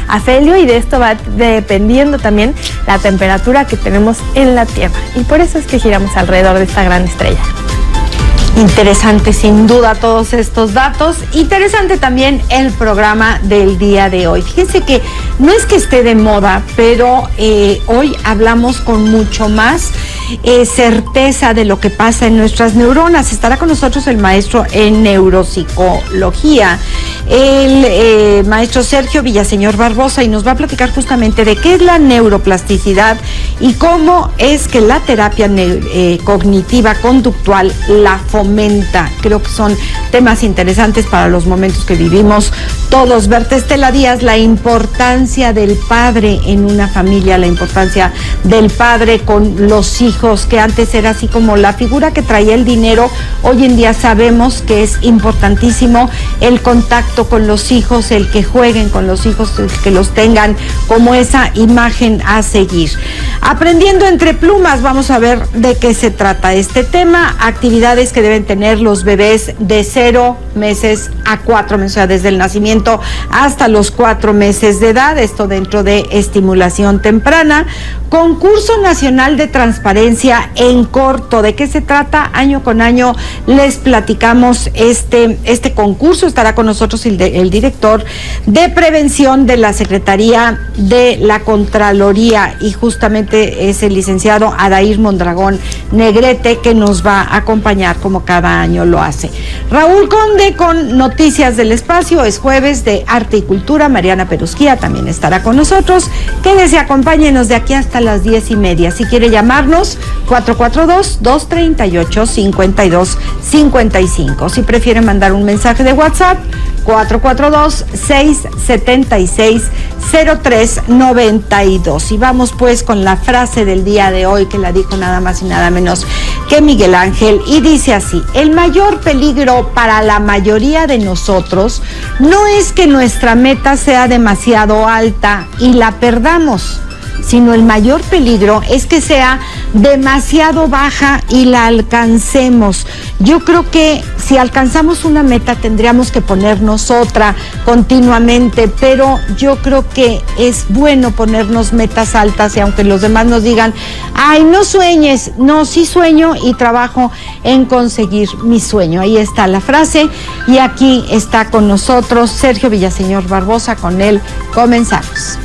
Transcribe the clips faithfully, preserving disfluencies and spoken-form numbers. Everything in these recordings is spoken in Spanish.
afelio, y de esto va dependiendo también la temperatura que tenemos en la Tierra. Y por eso es que giramos alrededor de esta gran estrella. Interesante, sin duda, todos estos datos. Interesante también el programa del día de hoy. Fíjense que no es que esté de moda, pero eh, hoy hablamos con mucho más eh, certeza de lo que pasa en nuestras neuronas. Estará con nosotros el maestro en neuropsicología, el eh, maestro Sergio Villaseñor Barbosa, y nos va a platicar justamente de qué es la neuroplasticidad y cómo es que la terapia eh, cognitiva conductual la fomenta. Creo que son temas interesantes para los momentos que vivimos todos. Berta Estela Díaz, la importancia del padre en una familia, la importancia del padre con los hijos, que antes era así como la figura que traía el dinero. Hoy en día sabemos que es importantísimo el contacto con los hijos, el que jueguen con los hijos, el que los tengan como esa imagen a seguir. Aprendiendo entre plumas, vamos a ver de qué se trata este tema. Actividades que deben tener los bebés de cero meses a cuatro meses, o sea, desde el nacimiento hasta los cuatro meses de edad, esto dentro de estimulación temprana. Concurso Nacional de Transparencia en corto. ¿De qué se trata? Año con año les platicamos este, este concurso. Estará con nosotros el, de, el director de prevención de la Secretaría de la Contraloría, y justamente es el licenciado Adair Mondragón Negrete, que nos va a acompañar como cada año lo hace. Raúl Conde con Noticias del Espacio. Es jueves de Arte y Cultura. Mariana Perusquía también estará con nosotros. Quédese, acompáñenos de aquí hasta las diez y media. Si quiere llamarnos, cuatro cuatro dos, dos tres ocho, cinco dos cinco cinco. Si prefiere mandar un mensaje de WhatsApp, cuatro cuatro dos, seis siete seis, cero tres nueve dos. Y vamos pues con la frase del día de hoy, que la dijo nada más y nada menos que Miguel Ángel, y dice así: el mayor peligro para la mayoría de nosotros no es que nuestra meta sea demasiado alta y la perdamos, sino el mayor peligro es que sea demasiado baja y la alcancemos. Yo creo que si alcanzamos una meta tendríamos que ponernos otra continuamente, pero yo creo que es bueno ponernos metas altas, y aunque los demás nos digan, ay, no sueñes, no, sí sueño y trabajo en conseguir mi sueño. Ahí está la frase, y aquí está con nosotros Sergio Villaseñor Barbosa. Con él comenzamos.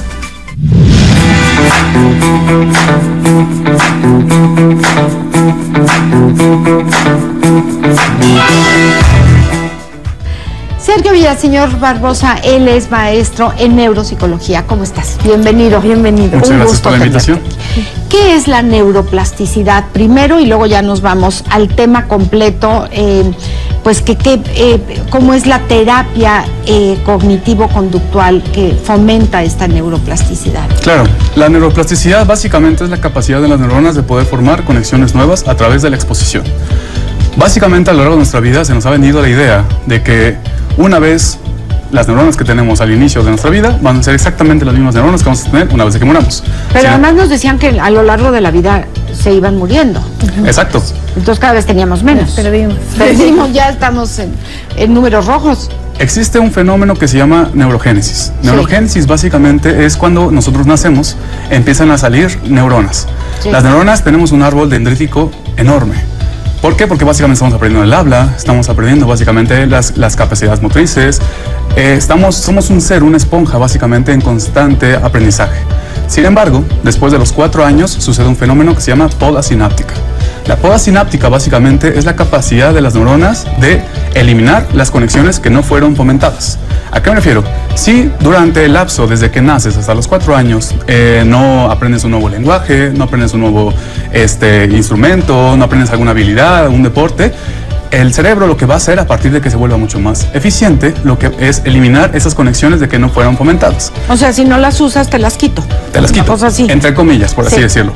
Sergio Villaseñor Barbosa, él es maestro en neuropsicología. ¿Cómo estás? Bienvenido. Bienvenido. Muchas gracias por la invitación. ¿Qué es la neuroplasticidad primero? Y luego ya nos vamos al tema completo, eh, pues que, que eh, cómo es la terapia eh, cognitivo-conductual que fomenta esta neuroplasticidad. Claro, la neuroplasticidad básicamente es la capacidad de las neuronas de poder formar conexiones nuevas a través de la exposición. Básicamente a lo largo de nuestra vida se nos ha vendido la idea de que una vez las neuronas que tenemos al inicio de nuestra vida van a ser exactamente las mismas neuronas que vamos a tener una vez que moramos. Pero ¿sí? Además nos decían que a lo largo de la vida se iban muriendo. Uh-huh. Exacto. Entonces cada vez teníamos menos. Perdimos. Perdimos, ya estamos en, en números rojos. Existe un fenómeno que se llama neurogénesis. Sí. Neurogénesis básicamente es cuando nosotros nacemos, empiezan a salir neuronas. Sí. Las neuronas tenemos un árbol dendrítico enorme. ¿Por qué? Porque básicamente estamos aprendiendo el habla, estamos aprendiendo básicamente las, las capacidades motrices, eh, estamos, somos un ser, una esponja básicamente en constante aprendizaje. Sin embargo, después de los cuatro años sucede un fenómeno que se llama poda sináptica. La poda sináptica básicamente es la capacidad de las neuronas de eliminar las conexiones que no fueron fomentadas. ¿A qué me refiero? Si durante el lapso desde que naces hasta los cuatro años eh, no aprendes un nuevo lenguaje, no aprendes un nuevo este, instrumento, no aprendes alguna habilidad, un deporte, el cerebro lo que va a hacer a partir de que se vuelva mucho más eficiente, lo que es eliminar esas conexiones de que no fueron fomentadas. O sea, si no las usas, te las quito. Te las quito, cosa así. Entre comillas, por así Sí. decirlo.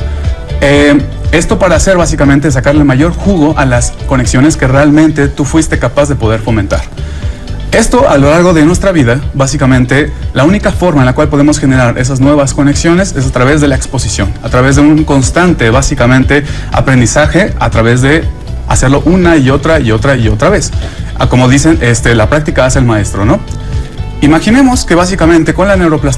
Eh, esto para hacer básicamente sacarle mayor jugo a las conexiones que realmente tú fuiste capaz de poder fomentar. Esto a lo largo de nuestra vida, básicamente, la única forma en la cual podemos generar esas nuevas conexiones es a través de la exposición, a través de un constante, básicamente, aprendizaje, a través de hacerlo una y otra y otra y otra vez. Como dicen, este, la práctica hace el maestro, ¿no? Imaginemos que básicamente con la neuroplasticidad